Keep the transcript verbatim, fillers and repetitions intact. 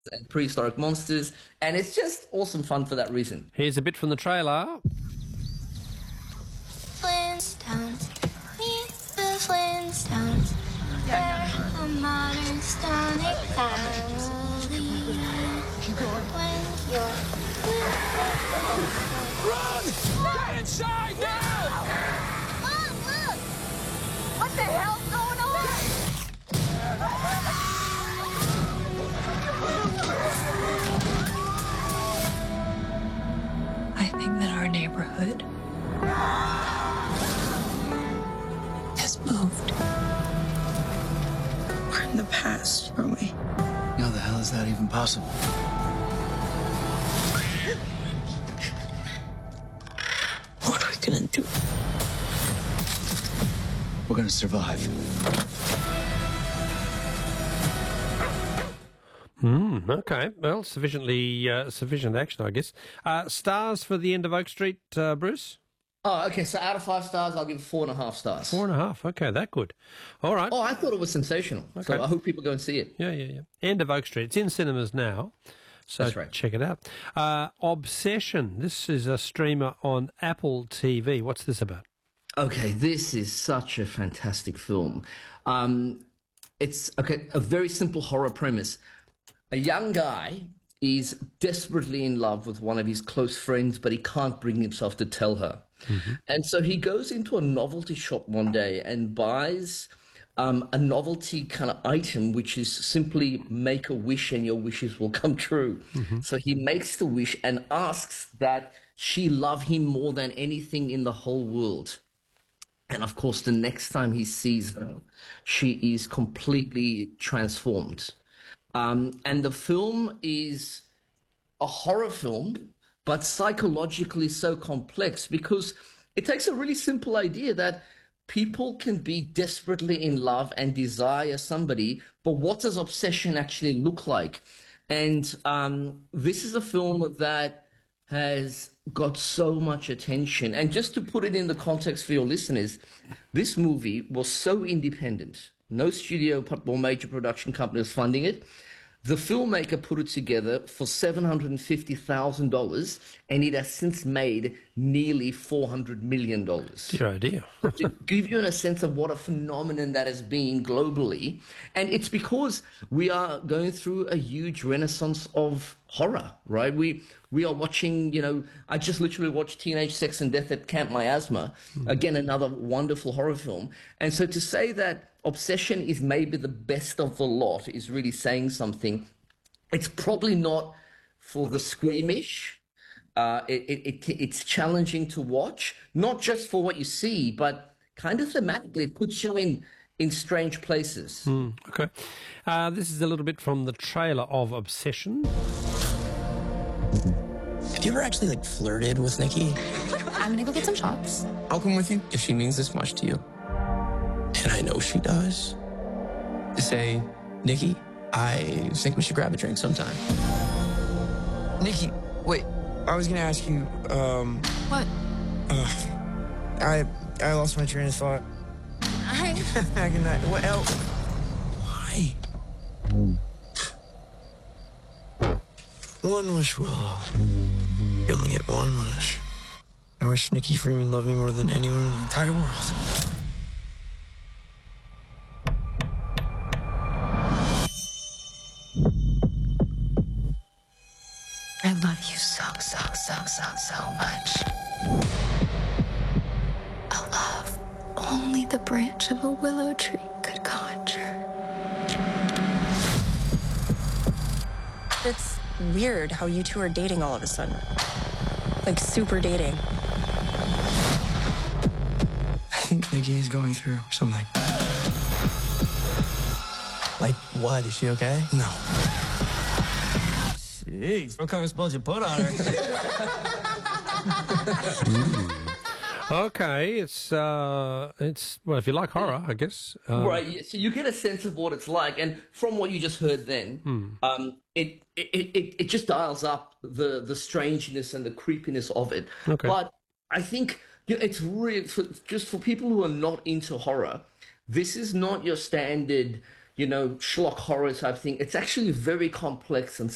and prehistoric monsters, and it's just awesome fun for that reason. Here's a bit from the trailer. Flintstones, meet the Flintstones. They're a modern stonic family. When you're Run! Get inside now! Mom, look! What the hell's going on? I think that our neighborhood has moved. We're in the past, are we? How the hell is that even possible? What are we gonna do? We're gonna survive. Hmm, okay. Well, sufficiently uh, sufficient action, I guess. Uh, stars for The End of Oak Street, uh, Bruce? Oh, okay, so out of five stars, I'll give it four and a half stars. Four and a half. Okay, that good. All right. Oh, I thought it was sensational. Okay. So I hope people go and see it. Yeah, yeah, yeah. End of Oak Street. It's in cinemas now, so That's right. check it out. Uh, Obsession. This is a streamer on Apple T V. What's this about? Okay, this is such a fantastic film. Um, it's okay, a very simple horror premise. A young guy is desperately in love with one of his close friends, but he can't bring himself to tell her. Mm-hmm. And so he goes into a novelty shop one day and buys um, a novelty kind of item, which is simply make a wish and your wishes will come true. Mm-hmm. So he makes the wish and asks that she love him more than anything in the whole world. And of course, the next time he sees her, she is completely transformed. Um, and the film is a horror film, but psychologically so complex because it takes a really simple idea that people can be desperately in love and desire somebody, but what does obsession actually look like? And um, this is a film that has got so much attention. And just to put it in the context for your listeners, this movie was so independent. No studio or major production company was funding it. The filmmaker put it together for seven hundred fifty thousand dollars, and it has since made nearly four hundred million dollars. Dear idea. To give you a sense of what a phenomenon that has been globally. And it's because we are going through a huge renaissance of horror, right? We we are watching, you know, I just literally watched Teenage Sex and Death at Camp Miasma, mm. again, another wonderful horror film. And so to say that Obsession is maybe the best of the lot is really saying something. It's probably not for the squeamish. Uh, it, it, it, it's challenging to watch, not just for what you see, but kind of thematically, it puts you in, in strange places. Mm, okay. Uh, this is a little bit from the trailer of Obsession. Have you ever actually, like, flirted with Nikki? I'm gonna go get some shots. I'll come with you if she means this much to you. And I know she does. To say, Nikki, I think we should grab a drink sometime. Nikki, wait. I was gonna ask you, um... What? Uh, I I lost my train of thought. I... Back in that... What else? Why? One wish, Willow. You only get one wish. I wish Nikki Freeman loved me more than anyone in the entire world. I love you so, so, so, so, so much. A love only the branch of a willow tree could conjure. It's weird how you two are dating all of a sudden. Like, super dating. I think Nikki is going through something. Like, what? Is she okay? No. Jeez, what kind of spells you put on her? mm. Okay, it's, uh, it's well, if you like horror, I guess. Um, right, so you get a sense of what it's like. And from what you just heard then, hmm. um, it, it, it, it just dials up the, the strangeness and the creepiness of it. Okay. But I think you know, it's really, for, just for people who are not into horror, this is not your standard, you know, schlock horror type thing. It's actually very complex and